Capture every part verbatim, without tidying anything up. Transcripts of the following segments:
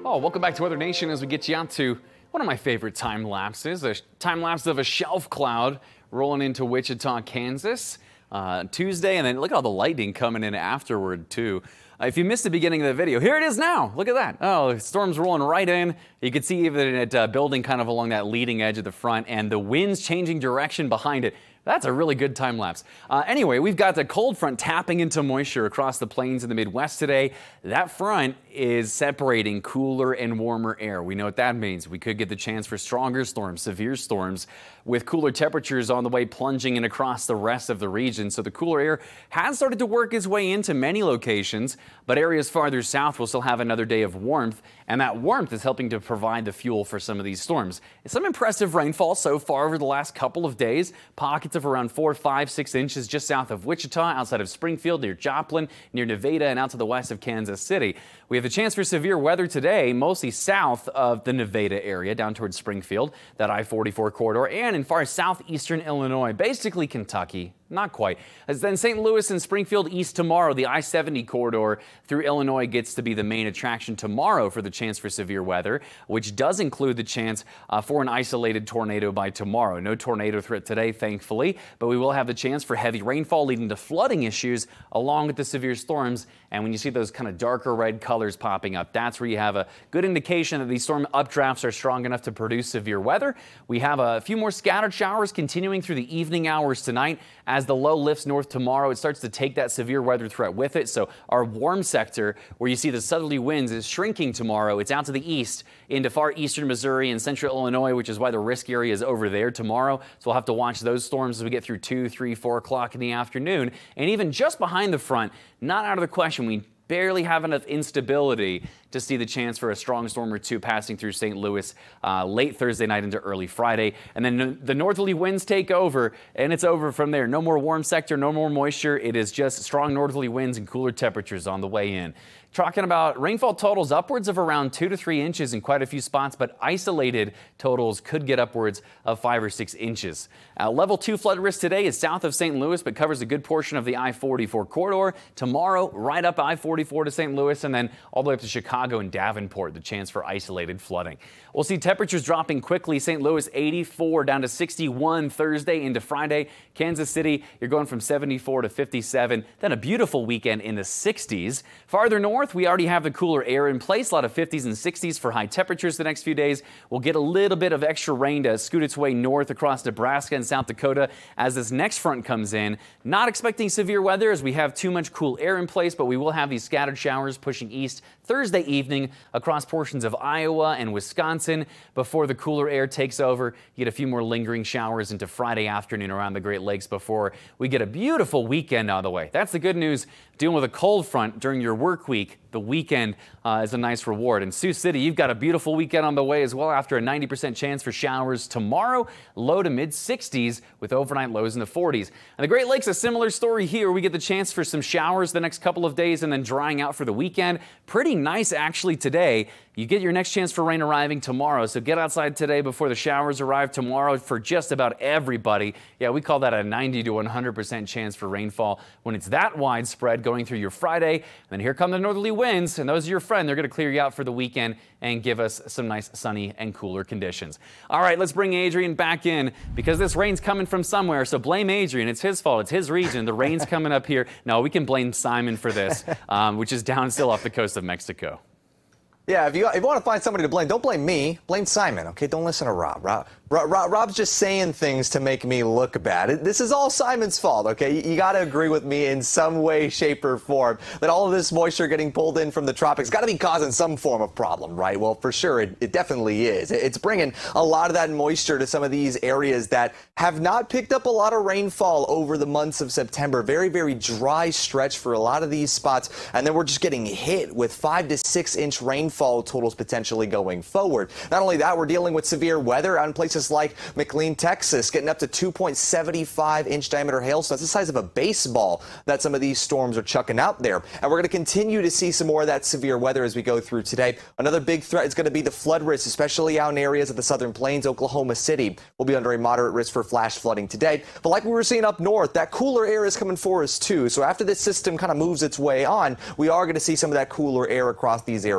Oh, welcome back to Weather Nation as we get you out to one of my favorite time lapses, a time lapse of a shelf cloud rolling into Wichita, Kansas, uh, Tuesday, and then look at all the lightning coming in afterward too. Uh, if you missed the beginning of the video, here it is now. Look at that. Oh, the storm's rolling right in. You can see even it uh, building kind of along that leading edge of the front, and the wind's changing direction behind it. That's a really good time lapse. Uh, anyway, we've got the cold front tapping into moisture across the plains in the Midwest today. That front is separating cooler and warmer air. We know what that means. We could get the chance for stronger storms, severe storms, with cooler temperatures on the way plunging in across the rest of the region. So the cooler air has started to work its way into many locations, but areas farther south will still have another day of warmth, and that warmth is helping to provide the fuel for some of these storms. It's some impressive rainfall so far over the last couple of days. Pockets of around four, five, six inches just south of Wichita, outside of Springfield, near Joplin, near Nevada, and out to the west of Kansas City. We have a chance for severe weather today, mostly south of the Nevada area, down towards Springfield, that I forty-four corridor, and in far southeastern Illinois, basically Kentucky. Not quite. As then Saint Louis and Springfield east tomorrow, the I seventy corridor through Illinois gets to be the main attraction tomorrow for the chance for severe weather, which does include the chance uh, for an isolated tornado by tomorrow. No tornado threat today, thankfully, but we will have the chance for heavy rainfall leading to flooding issues along with the severe storms. And when you see those kind of darker red colors popping up, that's where you have a good indication that these storm updrafts are strong enough to produce severe weather. We have a few more scattered showers continuing through the evening hours tonight. As the low lifts north tomorrow, it starts to take that severe weather threat with it. So our warm sector, where you see the southerly winds, is shrinking tomorrow. It's out to the east into far eastern Missouri and central Illinois, which is why the risk area is over there tomorrow. So we'll have to watch those storms as we get through two, three, four o'clock in the afternoon. And even just behind the front, not out of the question, we barely have enough instability to see the chance for a strong storm or two passing through Saint Louis uh, late Thursday night into early Friday. And then the northerly winds take over, and it's over from there. No more warm sector, no more moisture. It is just strong northerly winds and cooler temperatures on the way in. Talking about rainfall totals upwards of around two to three inches in quite a few spots, but isolated totals could get upwards of five or six inches. Uh, level two flood risk today is south of Saint Louis, but covers a good portion of the I forty-four corridor. Tomorrow, right up I forty-four to Saint Louis, and then all the way up to Chicago and Davenport, the chance for isolated flooding. We'll see temperatures dropping quickly. Saint Louis eighty-four down to sixty-one Thursday into Friday. Kansas City, you're going from seventy-four to fifty-seven. Then a beautiful weekend in the sixties. Farther north, we already have the cooler air in place. A lot of fifties and sixties for high temperatures the next few days. We'll get a little bit of extra rain to scoot its way north across Nebraska and South Dakota as this next front comes in. Not expecting severe weather as we have too much cool air in place, but we will have these scattered showers pushing east Thursday evening across portions of Iowa and Wisconsin before the cooler air takes over. You get a few more lingering showers into Friday afternoon around the Great Lakes before we get a beautiful weekend out of the way. That's the good news. Dealing with a cold front during your work week, the weekend uh, is a nice reward. In Sioux City, you've got a beautiful weekend on the way as well after a ninety percent chance for showers tomorrow, low to mid sixties with overnight lows in the forties. And the Great Lakes, a similar story here. We get the chance for some showers the next couple of days and then drying out for the weekend. Pretty nice actually today. You get your next chance for rain arriving tomorrow, so get outside today before the showers arrive tomorrow for just about everybody. Yeah, we call that a ninety to one hundred percent chance for rainfall when it's that widespread going through your Friday. And then here come the northerly winds, and those are your friend. They're going to clear you out for the weekend and give us some nice sunny and cooler conditions. All right, let's bring Adrian back in because this rain's coming from somewhere, so blame Adrian. It's his fault. It's his region. The rain's coming up here. No, we can blame Simon for this, um, which is down still off the coast of Mexico. Yeah, if you, if you want to find somebody to blame, don't blame me. Blame Simon, okay? Don't listen to Rob. Rob, Rob Rob's just saying things to make me look bad. This is all Simon's fault, okay? You, you got to agree with me in some way, shape, or form that all of this moisture getting pulled in from the tropics got to be causing some form of problem, right? Well, for sure, it, it definitely is. It's bringing a lot of that moisture to some of these areas that have not picked up a lot of rainfall over the months of September. Very, very dry stretch for a lot of these spots, and then we're just getting hit with five to six inch rainfall totals potentially going forward. Not only that, we're dealing with severe weather out in places like McLean, Texas, getting up to two point seven five inch diameter hailstones. That's the size of a baseball that some of these storms are chucking out there. And we're going to continue to see some more of that severe weather as we go through today. Another big threat is going to be the flood risk, especially out in areas of the southern plains. Oklahoma City will be under a moderate risk for flash flooding today. But like we were seeing up north, that cooler air is coming for us too. So after this system kind of moves its way on, we are going to see some of that cooler air across these areas as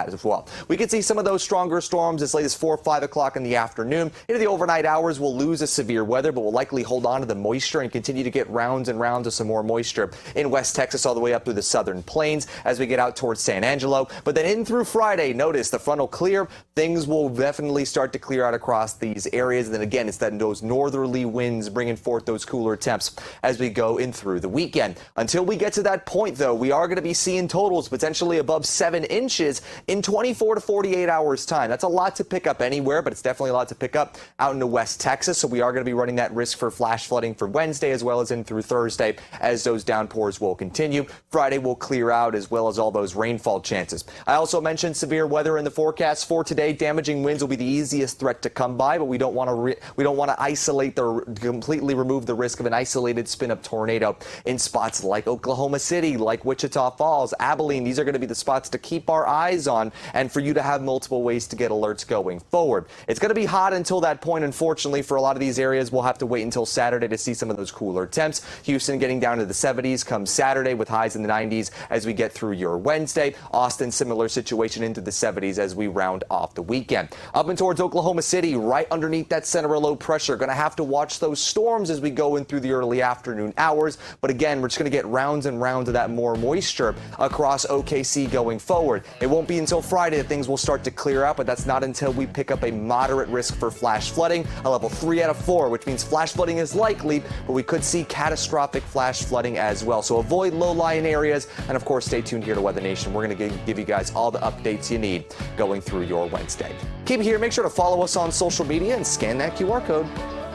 that as well. We could see some of those stronger storms as late as four or five o'clock in the afternoon. Into the overnight hours, we'll lose a severe weather, but we'll likely hold on to the moisture and continue to get rounds and rounds of some more moisture in West Texas all the way up through the southern plains as we get out towards San Angelo. But then in through Friday, notice the front will clear. Things will definitely start to clear out across these areas. And then again, it's that those northerly winds bringing forth those cooler temps as we go in through the weekend. Until we get to that point, though, we are going to be seeing totals potentially above seven inches in twenty-four to forty-eight hours time. That's a lot to pick up anywhere, but it's definitely a lot to pick up out into West Texas. So we are going to be running that risk for flash flooding for Wednesday as well as in through Thursday as those downpours will continue. Friday will clear out as well as all those rainfall chances. I also mentioned severe weather in the forecast for today. Damaging winds will be the easiest threat to come by, but we don't want to re- we don't want to isolate the completely remove the risk of an isolated spin-up tornado in spots like Oklahoma City, like Wichita Falls, Abilene. These are going to be the spots to keep our eyes on and for you to have multiple ways to get alerts going forward. It's going to be hot until that point. Unfortunately, for a lot of these areas, we'll have to wait until Saturday to see some of those cooler temps. Houston getting down to the seventies come Saturday with highs in the nineties as we get through your Wednesday. Austin, similar situation into the seventies as we round off the weekend. Up and towards Oklahoma City, right underneath that center of low pressure. Going to have to watch those storms as we go in through the early afternoon hours. But again, we're just going to get rounds and rounds of that more moisture across O K C going forward. It won't be until Friday that things will start to clear out, but that's not until we pick up a moderate risk for flash flooding, a level three out of four, which means flash flooding is likely, but we could see catastrophic flash flooding as well. So avoid low-lying areas, and of course, stay tuned here to Weather Nation. We're going to give you guys all the updates you need going through your Wednesday. Keep it here. Make sure to follow us on social media and scan that Q R code.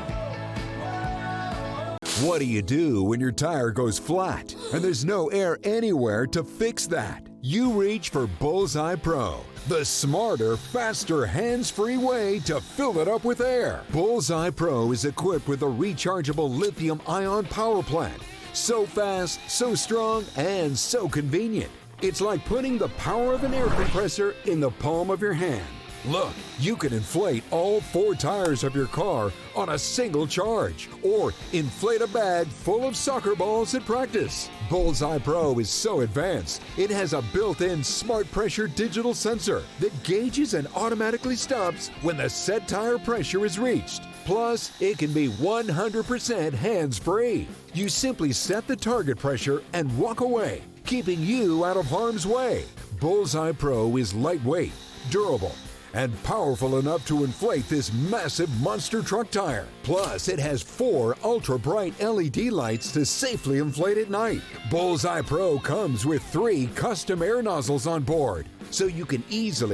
What do you do when your tire goes flat and there's no air anywhere to fix that? You reach for Bullseye Pro, the smarter, faster, hands-free way to fill it up with air. Bullseye Pro is equipped with a rechargeable lithium-ion power plant. So fast, so strong, and so convenient. It's like putting the power of an air compressor in the palm of your hand. Look, you can inflate all four tires of your car on a single charge, or inflate a bag full of soccer balls at practice. Bullseye Pro is so advanced, it has a built-in smart pressure digital sensor that gauges and automatically stops when the set tire pressure is reached. Plus, it can be one hundred percent hands-free. You simply set the target pressure and walk away, keeping you out of harm's way. Bullseye Pro is lightweight, durable, and powerful enough to inflate this massive monster truck tire. Plus, it has four ultra-bright L E D lights to safely inflate at night. Bullseye Pro comes with three custom air nozzles on board, so you can easily